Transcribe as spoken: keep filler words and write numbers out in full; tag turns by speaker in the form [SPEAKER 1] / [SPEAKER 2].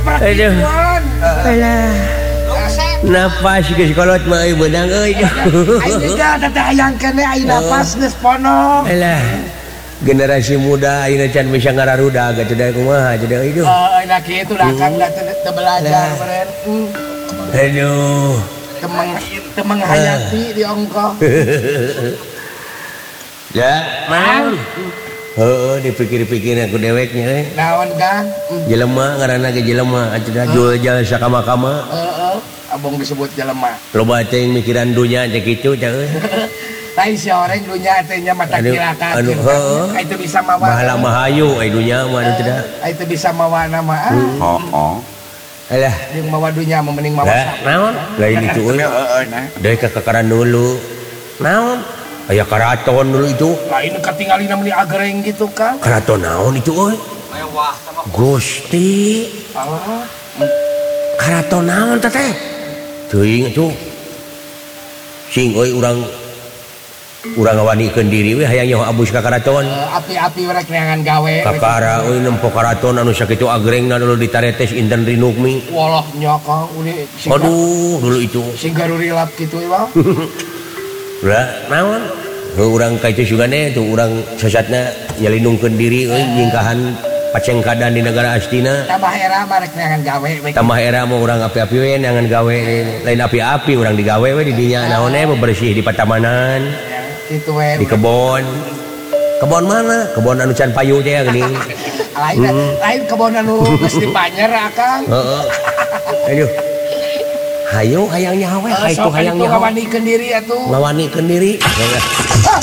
[SPEAKER 1] Aduh. Alah. Napas geus kolot mah euy beunang euy.
[SPEAKER 2] Aing teh teh hayang keneh aya napas geus pono.
[SPEAKER 1] Alah. Generasi muda ayeuna can bisa ngararudag atuh da kumaha atuh euy duh.
[SPEAKER 2] Oh, nah kitu lah kan teu belajar beren.
[SPEAKER 1] Aduh.
[SPEAKER 2] Temeng temeng hayati di ongkoh.
[SPEAKER 1] Ya, naon? Heeh, dipikir-pikir aku deweknya euy.
[SPEAKER 2] Naon Kang?
[SPEAKER 1] Jelema ngaranna ge jelema atuh da jual jal sakama-kama.
[SPEAKER 2] Heeh, abong disebut jelema.
[SPEAKER 1] Loba teh mikiran dunya teh kitu teh euy.
[SPEAKER 2] Lain si orang dunya teh nya mata kirakan.
[SPEAKER 1] Anu heeh.
[SPEAKER 2] Itu bisa mawa.
[SPEAKER 1] Bahala mahayu ai dunya mah anu teh da.
[SPEAKER 2] Itu bisa mawa nama.
[SPEAKER 1] Heeh. Alah,
[SPEAKER 2] jeung mawa dunya mending mawa
[SPEAKER 1] sak. Naon? Lain itu euy.
[SPEAKER 2] Heeh, nah.
[SPEAKER 1] Deui ka kakaran dulu. Naon? Aya karaton dulu itu.
[SPEAKER 2] Lain katingalina meuli agreng gitu Kang.
[SPEAKER 1] Karaton naon itu euy?
[SPEAKER 2] Mewah sama
[SPEAKER 1] Gusti.
[SPEAKER 2] Allah.
[SPEAKER 1] Karaton naon teh teh? Teuing atuh. Sing euy urang urang ngawanikeun diri we hayang nyaho abus ka karaton.
[SPEAKER 2] Uh, api-api rek neangan gawe.
[SPEAKER 1] Kakara euy nempo karaton anu sakitu agrengna dulu ditaretes inten rinukmi.
[SPEAKER 2] Walah nya Kang uli
[SPEAKER 1] Aduh, dulu itu.
[SPEAKER 2] sing garuri lap kitu mah.
[SPEAKER 1] Ulah naon? Heuh urang ka itu sugane tuh urang sesatna nyalindungkeun diri euy nyingkahan pacengkadan di negara astina.
[SPEAKER 2] Tambah era mah rek neangan gawe.
[SPEAKER 1] Tambah era mah urang api-api we neangan gawe lain api-api urang digawe we di dinya naon we bebersih di patamanan.
[SPEAKER 2] Itu we.
[SPEAKER 1] Di kebon. Kebon mana? Kebon anu can payu teh geuning.
[SPEAKER 2] Lain lain kebon anu geus dipanyer Akang.
[SPEAKER 1] Heeh. Aduh. Hayu hayang nyaho we, haytu hayang nyaho.
[SPEAKER 2] Ngawanikeun diri atuh.
[SPEAKER 1] Ngawanikeun diri.